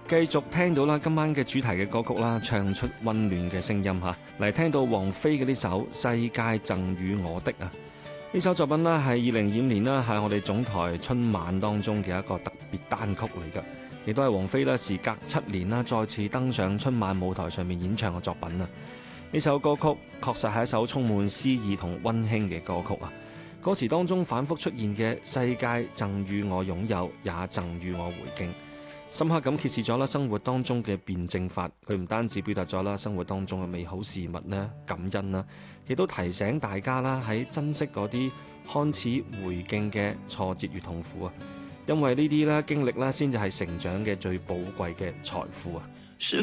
繼續聽到啦，今晚嘅主題嘅歌曲啦，唱出溫暖嘅聲音嚇，嚟聽到王菲嘅呢首《世界贈予我的》啊！呢首作品啦，係2025年啦，係我哋總台春晚當中嘅一個特別單曲嚟㗎，亦都係王菲啦，時隔7年啦，再次登上春晚舞台上面演唱嘅作品啊！呢首歌曲確實係一首充滿詩意同溫馨嘅歌曲啊！歌詞當中反覆出現嘅世界贈予我擁有，也贈予我回敬，深刻咁揭示咗啦生活當中嘅辯證法。佢唔單止表達咗啦生活當中嘅美好事物咧，感恩啦，亦都提醒大家啦喺珍惜嗰啲看似回敬嘅挫折與痛苦啊，因為呢啲咧經歷咧先至係成長嘅最寶貴嘅財富啊！